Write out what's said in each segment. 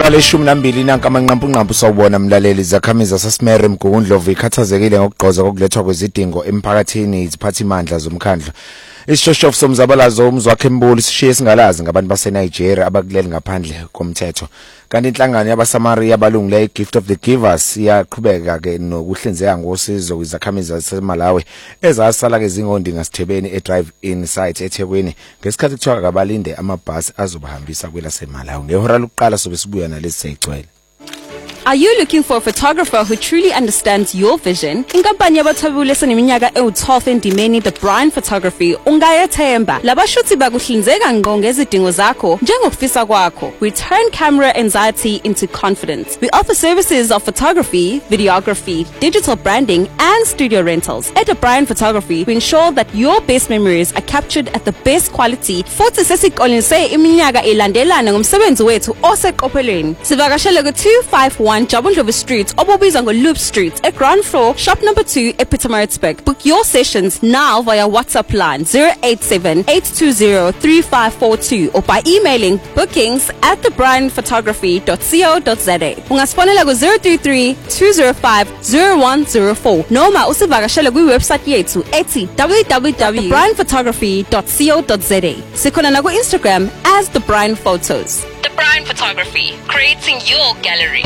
Ilanga leshumi nambili nanka amanqampunqampu sawubona mlaleli zakhamiza saSmere Mgungundlovu ikhathazekile ngokugqoza kokulethwa kwezidingo emphakathini iziphathimandla zomkhandlu. Isishoshovu somzabalazo umzwakhe embuli sishiye singalazi ngabantu baseNigeria abakuleli ngaphandle komthetho. Kanti inhlangano yabaSamaria abalungile iGift of the Givers iyaqhubeka ke nokuhlinzeka ngosizo kwizakhamiza zaseMalawi ezasala ke zingondi ngasithebeni e-drive-in site eThekwini ngesikhathi kuthiwa kabalinde amabhasi azobahambisa kwelaseMalawi. Ngehora lokuqala sobe sibuya nalesi sayigcwele. Are you looking for a photographer who truly understands your vision? Inkampani yabathwebule seneminyaka ewu-12 endimeni The Brian Photography ungayethemba. Labashuthi bakuhlinzeka ngqo ngezidingo zakho njengokufisa kwakho. We turn camera anxiety into confidence. We offer services of photography, videography, digital branding and studio rentals. At The Brian Photography, we ensure that your best memories are captured at the best quality. Futhi sesiqolise iminyaka elandelana ngomsebenzi wethu oseqophelweni. Sivakashele ku-251 Jabundlovu Street, obubizwa ngo-Loop Street, at ground floor, shop number 2, Pietermaritzburg. Book your sessions now via WhatsApp line 087-820-3542 or by emailing bookings@thebrianphotography.co.za. Ungasfonela ku-033-205-0104 noma usivakashele kwi-website yethu ethi www.thebrianphotography.co.za. Sikhona na ku-Instagram as The Brian Photos. The Brian Photography, creating your gallery.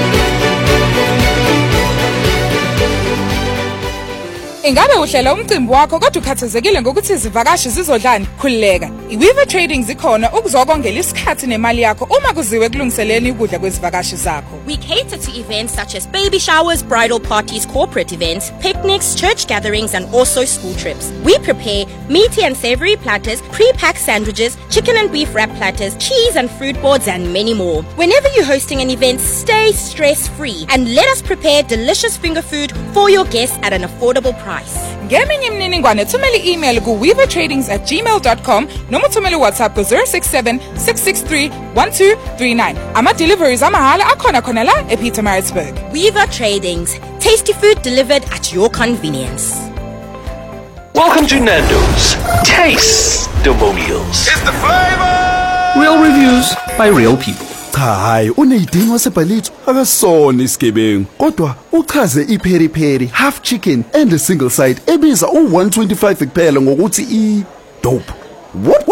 Ingabe uhlela umcimbi wakho kodwa ukhathazekile ngokuthi izivakashi zizodlani? Khulileka. iWeaver Trading zikhona ukuzokongela isikhathi nemali yakho uma kuziwe kulungiseleni ukudla kwezivakashi zakho. We cater to events such as baby showers, bridal parties, corporate events, picnics, church gatherings and also school trips. We prepare meaty and savory platters, pre-packed sandwiches, chicken and beef wrap platters, cheese and fruit boards and many more. Whenever you're hosting an event, stay stress-free and let us prepare delicious finger food for your guests at an affordable price. Ngeminye imininingwane thumela i-email ku-weavertradings@gmail.com noma thumela WhatsApp ku 067-663-1239. Ama-deliveries amahala akhona khona la ePietermaritzburg. Weaver Tradings. Tasty food delivered at your convenience. Welcome to Nando's. Taste the meals. It's the flavor! Real reviews by real people. Cha hayi uneyidingo wasebhalitho akasona isigebengu kodwa uchaze iPeri Peri half chicken and a single side ebiza u125 kuphela ngokuthi dope. What?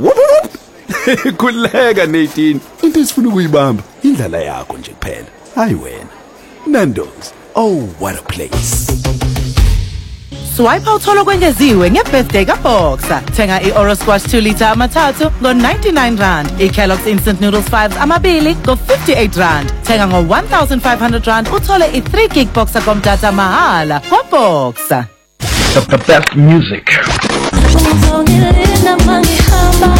Kuleka Nadine. Into esifuna ukuyibamba indlela yakho nje kuphela. Hayi wena. Nando's. Oh what a place. Swipe uthola kwengeziwe ngebirthday kaBoxer. Thenga iOro Squash 2 liter amathathu ngo99 iKellogg's Instant Noodles 5 amabili ngo58 Thenga ngo1500 uthole i3 gig Boxer komdata mahala kwaBoxer. The best music.